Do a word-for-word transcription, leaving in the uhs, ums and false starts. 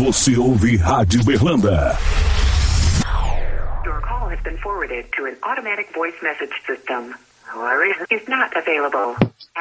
Você ouve Rádio Berlanda. Your call has been forwarded to an automatic voice message system. Is not available.